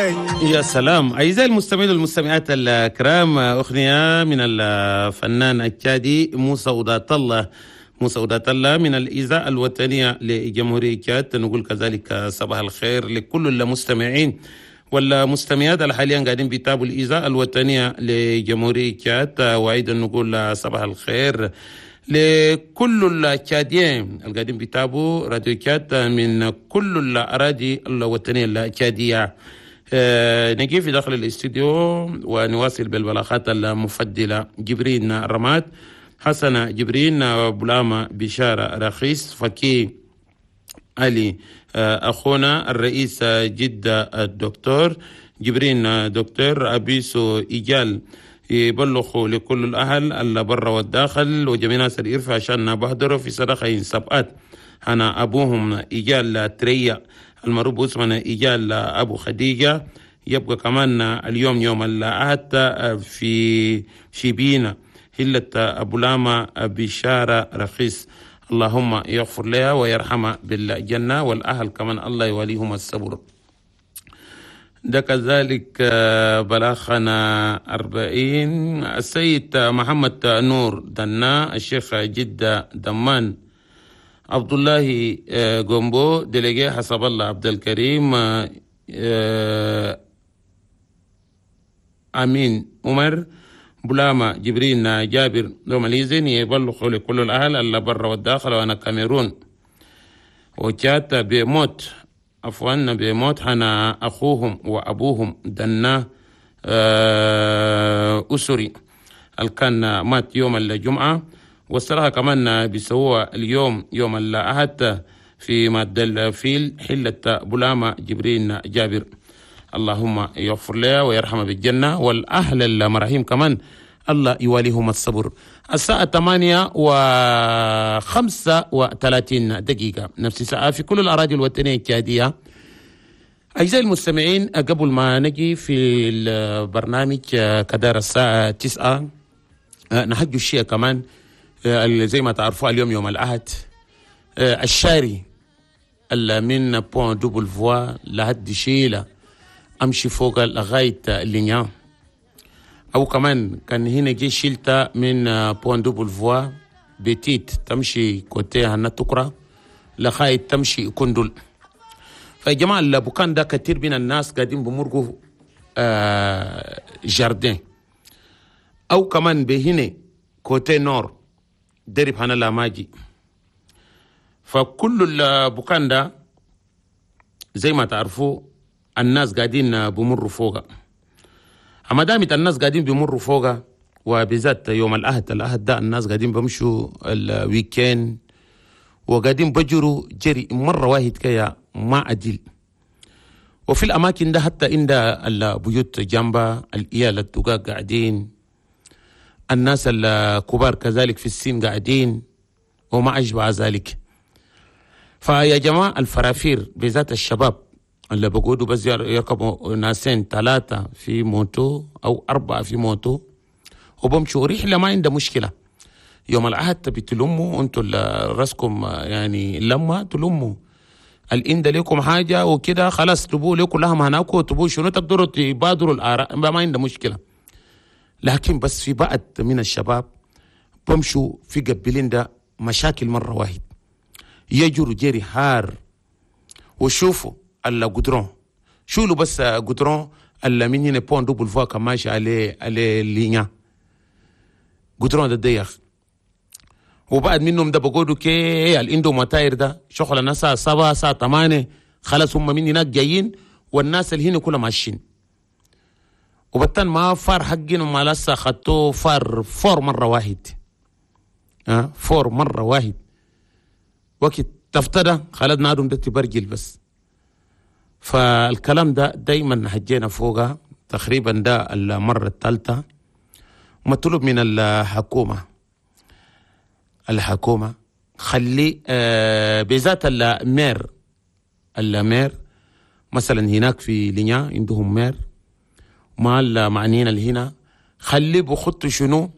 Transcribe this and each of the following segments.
يا سلام. أعزائي المستمعين والمستمعات الكرام، أغنية من الفنان التشادي موسى ودات الله. موسى ودات الله من الإذاعة الوطنية لجمهورية تشاد. نقول كذلك صباح الخير لكل المستمعين والمستمعات اللي حاليا قاعدين بيتابعوا الإذاعة الوطنية لجمهورية تشاد، وأيضا نقول صباح الخير لكل التشاديين اللي قاعدين بيتابعوا راديو تشاد من كل الأراضي الوطنية التشادية. نجي في داخل الاستوديو ونواصل بالبلاغات المفضلة. جبرين رماد، حسن جبرين، بلامة بشارة رخيص، فكي علي أخونا الرئيس جدة الدكتور جبرين، دكتور أبيسو إيجال، يبلغوا لكل الأهل اللي برا والداخل وجميع ناس الإرفع عشان بهدروا في صدقة سبقات. أنا أبوهم إيجال تريا المربوط اسمنا إيجال أبو خديجة. يبقى كمان اليوم يوم الأحد في شبينة هلة أبو لاما بشارة رخيص. اللهم يغفر لها ويرحمها بالجنة، والأهل كمان الله يوليهم الصبر. ده كذلك بلاخنا 40 السيد محمد نور دنا، الشيخ جدة دمان، عبد الله قنبو ديليجي، حسب الله عبد الكريم، أمين عمر، بلامة جبرين جابر دوماليزين، يبلغوا لكل الأهل اللي برا والداخل. وأنا كاميرون وجات بموت، عفوا بموت أنا أخوهم وأبوهم دنا أسري الكان مات يوم الجمعة، والصراحة كمان بيسووها اليوم يوم الأحد في ماد الفيل حلة بلامة جبرين جابر. اللهم يغفر لها ويرحمها بالجنة، والأهل المرحيم كمان الله يواليهم الصبر. الساعة 8:35 دقيقة، نفس الساعة في كل الأراضي الوطنية التشادية. أعزائي المستمعين، قبل ما نجي في البرنامج كدار الساعة 9 نحجوا الشيء كمان. زي ما تعرفوا اليوم يوم الأحد، الشاري من بون دوبل فوا لحد شيلة أمشي فوق لغاية لينيا، أو كمان كان هنا جي شيلتا من بون دوبل فوا بتيت تمشي كوتي هنا تكرة لغاية تمشي كندل. فيا جماعة البوكان ده كتير من الناس قاعدين بمرقوا جاردين، أو كمان بهنا كوتي نور درب هنا لاماجي. فكل البوكان ده زي ما تعرفوا الناس قاعدين بمروا فوقها. أما دامت الناس قاعدين بمروا فوقها، وبالذات يوم الأحد ده الناس قاعدين بمشوا الويكند وقاعدين بجروا جري مرة واحد كيا ما عدل. وفي الأماكن ده حتى عند البيوت جنبها الإيال الدقاق قاعدين، الناس الكبار كذلك في السن قاعدين وما أشبه ذلك. فيا جماعة الفرافير بذات الشباب اللي بقودوا بس يركبوا ناسين 3 في موتو أو 4 في موتو وبمشوا رحلة ما عنده مشكلة. يوم الأحد تبي تلموا انتوا راسكم يعني لما تلموا الإند لكم حاجة وكده خلاص تبوا لكم لهم هناكو تبوا شنو تقدروا تبادروا الآراء ما عنده مشكلة. لكن بس في بعض من الشباب بمشوا في قبلين ده مشاكل مرة واحد، يجروا جري هار وشوفوا القدرون شولوا بس قدرون اللي من هنا بون دوبل فوا ماشي عليه لينيا قدرون ده ضيق. وبعد منهم ده بقولوا كي الاندو متاير ده شغل الناس الساعة 7 الساعة 8 خلاص هم من هناك جايين والناس اللي هنا كلهم ماشيين. وبالتالي ما فار حقنا ما لسه خدتوه فور مرة واحد، فور مرة واحد وقت تفتدى خلاص نادم ده تبرجل بس. فالكلام ده دايما حجينا فوقها تقريبا ده المرة الثالثة. مطلوب من الحكومة خلي بذات المير مثلا هناك في لينيا عندهم مير مع المعنيين اللي هنا خلي بخطوا شنو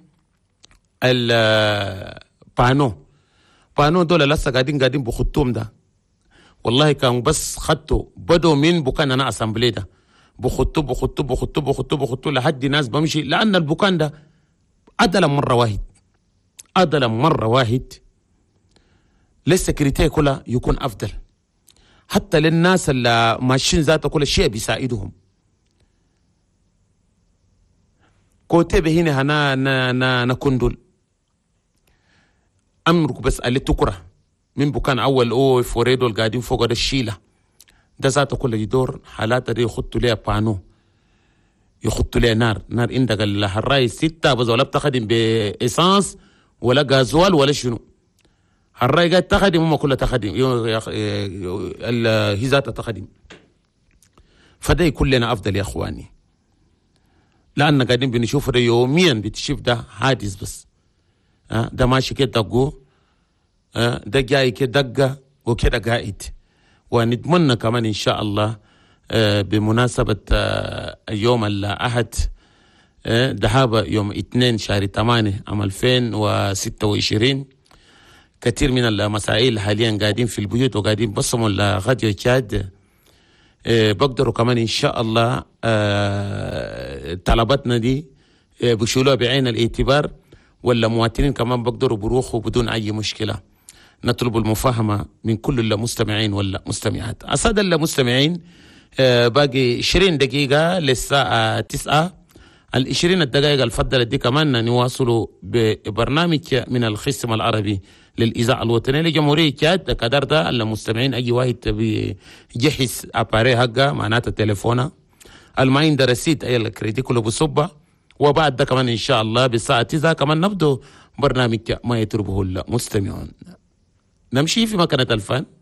البانو دول لسه قاعدين بخطوهم ده. والله كانوا بس خدتوا بدوا من بكان انا اسامبلي ده بخطوا لحد ناس بمشي، لأن البكان ده عدلا مرة واحد للسكرتير كلها يكون أفضل، حتى للناس اللي ماشيين ذاته كل شيء بيساعدهم. كوتيب هنا هنا نكندل أمرك بس اللي تكره من بكان أول فوريدو القاعدين فوق ده الشيلة ده ذاته كله يدور حالات دي يخطوا ليها بانو، يخطوا ليها نار عندك الهراي 6 بس ولا بتخدم بإسانس ولا غازوال ولا شنو، الراي قاعد تخدم هم كلها تخدم هي ذاتها تخدم. فده يكون لنا أفضل يا أخواني، لأن قاعدين بنشوف ده يوميا، بتشوف ده حادث بس ده ماشي كده دقو، ده جاي كده دقة وكده قائد. ونتمنى كمان إن شاء الله بمناسبة يوم الأحد دهابة يوم 2 شهر 8 عام 2026 كثير من المسائل حاليا قاعدين في البيوت وقاعدين بصموا لغاديو تشاد، بقدروا كمان إن شاء الله طلباتنا دي بشيلوها بعين الاعتبار، ولا مواطنين كمان بقدروا بروحوا بدون أي مشكلة. نطلب المفاهمة من كل المستمعين ولا مستمعات. أساد المستمعين باقي 20 دقيقة للساعة 9. 20 الدقائق الفضلت دي كمان نواصلوا ببرنامج من الخصم العربي للإذاعة الوطنية لجمهورية تشاد. كدر ده المستمعين أي واحد بيجهز أباري حقه معناته تليفونه الماين ده رسيد أي الكريدي كله بصبة. وبعد ده كمان إن شاء الله بالساعة 9 كمان نبدو برنامج ما يتربه المستمعون. نمشي في مكانة الفن.